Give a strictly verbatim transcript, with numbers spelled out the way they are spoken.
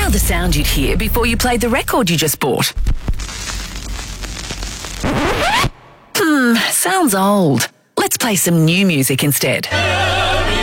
Now the sound you'd hear before you played the record you just bought. Hmm, sounds old. Let's play some new music instead.